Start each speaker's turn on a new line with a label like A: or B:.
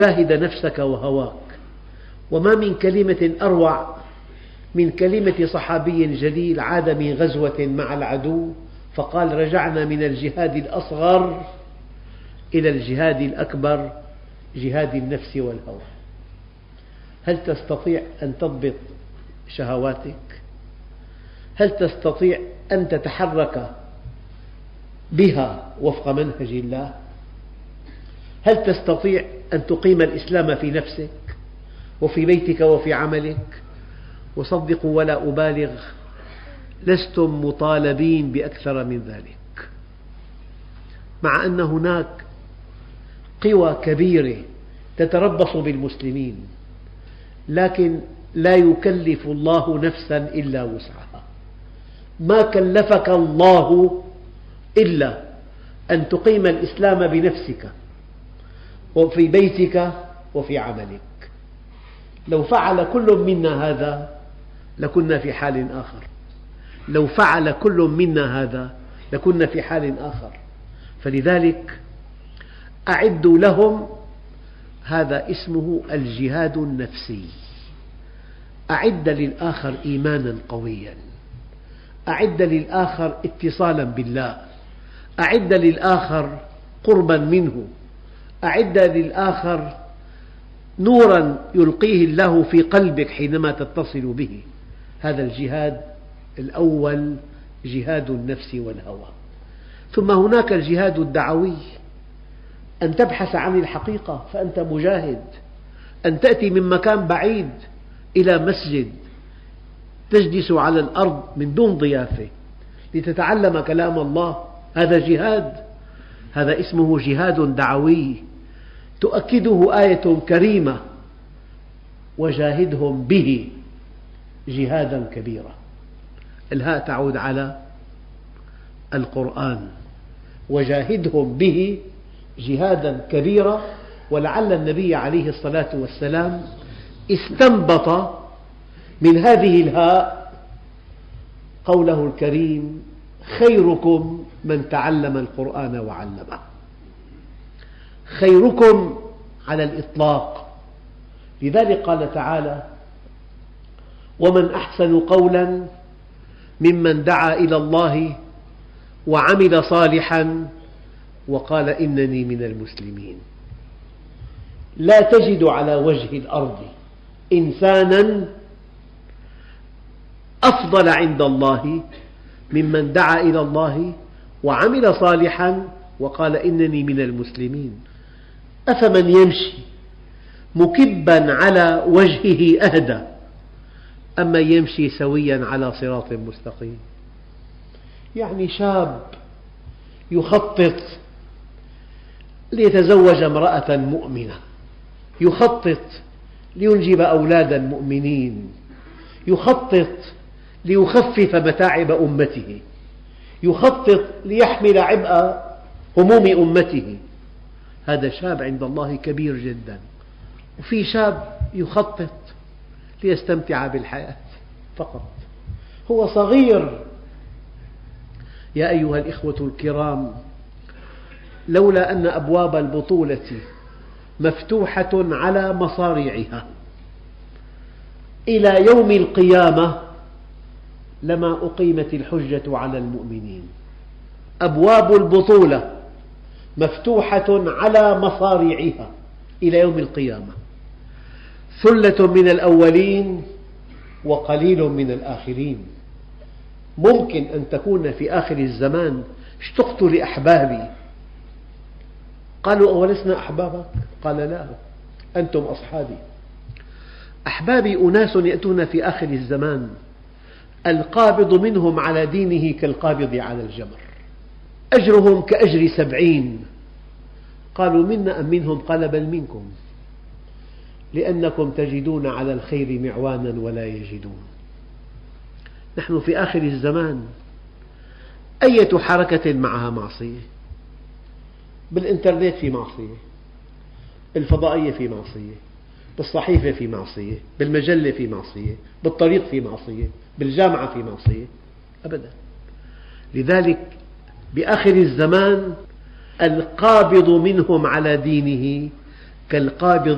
A: جاهد نفسك وهواك. وما من كلمة أروع من كلمة صحابي جليل عاد من غزوة مع العدو فقال: رجعنا من الجهاد الأصغر إلى الجهاد الأكبر، جهاد النفس والهوى. هل تستطيع أن تضبط شهواتك؟ هل تستطيع أن تتحرك بها وفق منهج الله؟ هل تستطيع أن تقيم الإسلام في نفسك وفي بيتك وفي عملك؟ وصدقوا ولا أبالغ، لستم مطالبين بأكثر من ذلك، مع أن هناك قوى كبيرة تتربص بالمسلمين، لكن لا يكلف الله نفسا إلا وسعها. ما كلفك الله إلا أن تقيم الإسلام بنفسك وفي بيتك وفي عملك. لو فعل كل منا هذا لكنا في حال آخر، لو فعل كل منا هذا لكنا في حال آخر. فلذلك أعدوا لهم، هذا اسمه الجهاد النفسي. أعد للآخر إيمانا قويا، أعد للآخر اتصالا بالله، أعد للآخر قربا منه، أعد للآخر نورا يلقيه الله في قلبك حينما تتصل به. هذا الجهاد الأول، جهاد النفس والهوى. ثم هناك الجهاد الدعوي، أن تبحث عن الحقيقة فأنت مجاهد، أن تأتي من مكان بعيد إلى مسجد تجلس على الأرض من دون ضيافة لتتعلم كلام الله، هذا جهاد، هذا اسمه جهاد دعوي. تؤكده آية كريمة: وجاهدهم به جهادا كبيرا. الهاء تعود على القرآن، وجاهدهم به جهادا كبيرا. ولعل النبي عليه الصلاة والسلام استنبط من هذه الهاء قوله الكريم: خيركم من تعلم القرآن وعلمه. خيركم على الإطلاق. لذلك قال تعالى: ومن أحسن قولا ممن دعا إلى الله وعمل صالحا وقال إنني من المسلمين. لا تجد على وجه الأرض إنسانا أفضل عند الله ممن دعا إلى الله وعمل صالحا وقال إنني من المسلمين. أفمن يمشي مكبا على وجهه أهدى أما يمشي سويا على صراط مستقيم. يعني شاب يخطط ليتزوج امرأة مؤمنة، يخطط لينجب أولادا مؤمنين، يخطط ليخفف متاعب أمته، يخطط ليحمل عبء هموم أمته. هذا شاب عند الله كبير جدا. وفي شاب يخطط ليستمتع بالحياة فقط، هو صغير. يا أيها الإخوة الكرام، لولا أن أبواب البطولة مفتوحة على مصاريعها إلى يوم القيامة لما أقيمت الحجة على المؤمنين. أبواب البطولة مفتوحة على مصاريعها إلى يوم القيامة، ثلة من الأولين وقليل من الآخرين. ممكن أن تكون في آخر الزمان: اشتقت لأحبابي. قالوا: أولسنا أحبابك؟ قال: لا، أنتم أصحابي. أحبابي أناس يأتون في آخر الزمان القابض منهم على دينه كالقابض على الجمر، أجرهم كأجر 70. قالوا: منا أم منهم؟ قال: بل منكم، لأنكم تجدون على الخير معوانا ولا يجدون. نحن في آخر الزمان أية حركة معها معصية. بالإنترنت في معصية، بالفضائية في معصية، بالصحيفة في معصية، بالمجلة في معصية، بالطريق في معصية، بالجامعة في معصية. أبدا. لذلك بآخر الزمان القابض منهم على دينه كالقابض